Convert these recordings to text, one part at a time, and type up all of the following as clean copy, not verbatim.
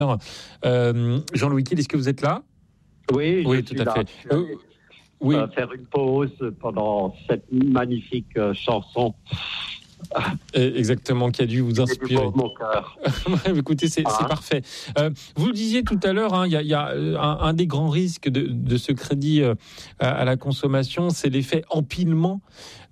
Jean-Louis Kiel, est-ce que vous êtes là ? Oui, Oui, je tout suis à là. fait. Oui. Faire une pause pendant cette magnifique chanson. Exactement, qui a dû vous inspirer. Mon cœur. Écoutez, c'est parfait. Vous le disiez tout à l'heure, il y a un des grands risques de ce crédit à la consommation, c'est l'effet empilement.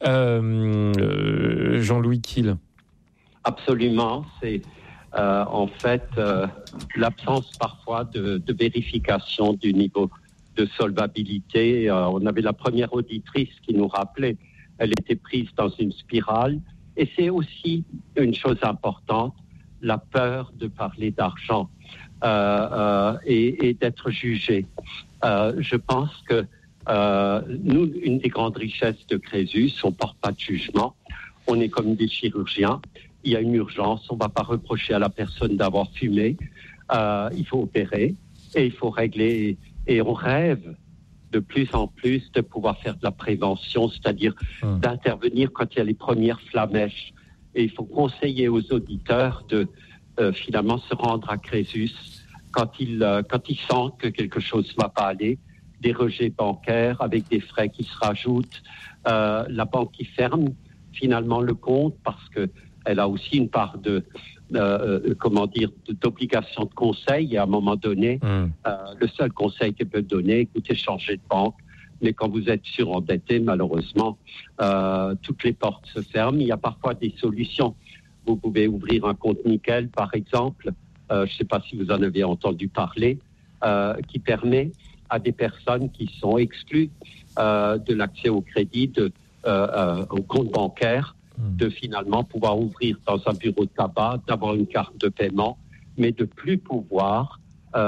Jean-Louis Kiel. Absolument, c'est en fait l'absence parfois de vérification du niveau de solvabilité. On avait la première auditrice qui nous rappelait, elle était prise dans une spirale. Et c'est aussi une chose importante, la peur de parler d'argent et d'être jugé. Je pense que nous, une des grandes richesses de Crésus, on ne porte pas de jugement. On est comme des chirurgiens. Il y a une urgence. On ne va pas reprocher à la personne d'avoir fumé. Il faut opérer et il faut régler. Et on rêve de plus en plus de pouvoir faire de la prévention, c'est-à-dire d'intervenir quand il y a les premières flammèches. Et il faut conseiller aux auditeurs de finalement se rendre à Crésus quand ils sentent que quelque chose ne va pas aller, des rejets bancaires avec des frais qui se rajoutent, la banque qui ferme finalement le compte parce qu'elle a aussi une part d'obligation de conseil. Et à un moment donné, le seul conseil qu'elle peut donner, écoutez, changez de banque. Mais quand vous êtes surendetté, malheureusement, toutes les portes se ferment. Il y a parfois des solutions. Vous pouvez ouvrir un compte nickel, par exemple. Je ne sais pas si vous en avez entendu parler, qui permet à des personnes qui sont exclues de l'accès au crédit, au compte bancaire, de finalement pouvoir ouvrir dans un bureau de tabac, d'avoir une carte de paiement, mais de plus pouvoir,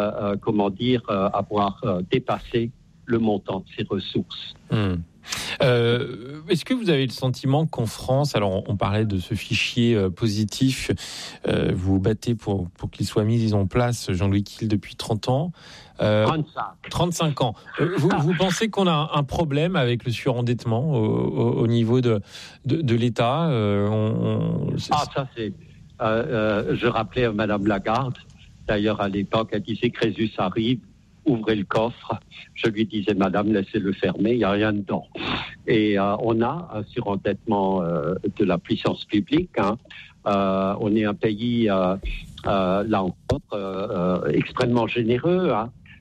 avoir dépassé le montant de ses ressources. Est-ce que vous avez le sentiment qu'en France, alors on parlait de ce fichier positif, vous vous battez pour qu'il soit mis en place, Jean-Louis Kiel, depuis 30 ans. 35 ans. Vous pensez qu'on a un problème avec le surendettement au niveau de l'État Ça c'est... je rappelais à Madame Lagarde, d'ailleurs à l'époque, elle disait Crésus arrive, ouvrez le coffre. Je lui disais, Madame, laissez-le fermer, il n'y a rien dedans. Et on a un surendettement de la puissance publique. On est un pays, là encore, extrêmement généreux.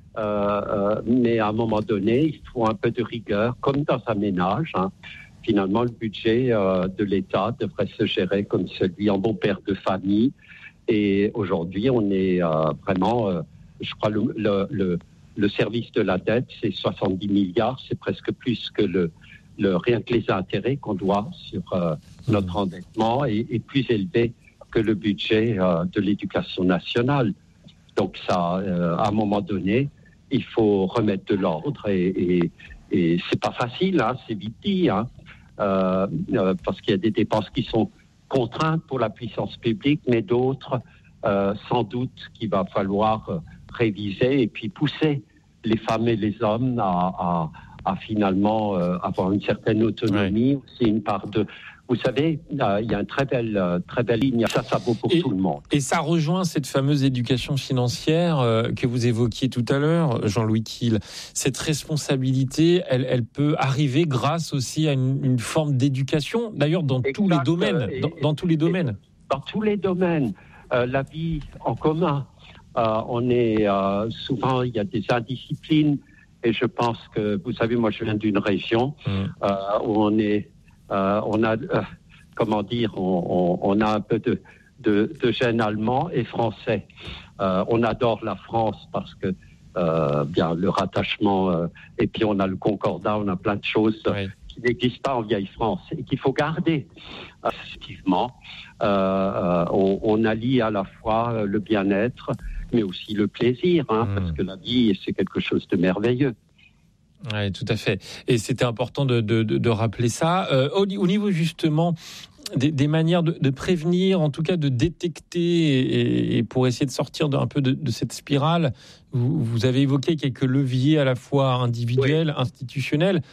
Mais à un moment donné, il faut un peu de rigueur, comme dans un ménage. Finalement, le budget de l'État devrait se gérer comme celui en bon père de famille. Et aujourd'hui, on est vraiment... je crois le service de la dette, c'est 70 milliards, c'est presque plus que rien que les intérêts qu'on doit sur notre endettement est plus élevé que le budget de l'éducation nationale. Donc ça, à un moment donné, il faut remettre de l'ordre et c'est pas facile, c'est vite dit, parce qu'il y a des dépenses qui sont contraintes pour la puissance publique, mais d'autres, sans doute, qu'il va falloir réviser et puis pousser les femmes et les hommes à finalement avoir une certaine autonomie. C'est une part de... Vous savez, il y a une très belle ligne. Ça vaut pour tout le monde. Et ça rejoint cette fameuse éducation financière que vous évoquiez tout à l'heure, Jean-Louis Kiel. Cette responsabilité, elle peut arriver grâce aussi à une forme d'éducation, d'ailleurs dans tous les domaines. Dans tous les domaines. Dans tous les domaines. La vie en commun. On est souvent, il y a des indisciplines. Et je pense que, vous savez, moi je viens d'une région où on a un peu de gène allemand et français. On adore la France parce que bien le rattachement et puis on a le concordat, on a plein de choses qui n'existent pas en vieille France et qu'il faut garder. Effectivement, on allie à la fois le bien-être mais aussi le plaisir, parce que la vie c'est quelque chose de merveilleux. Oui, tout à fait. Et c'était important de rappeler ça. Au niveau justement des manières de prévenir, en tout cas de détecter et pour essayer de sortir un peu de cette spirale, vous avez évoqué quelques leviers à la fois individuels, institutionnels.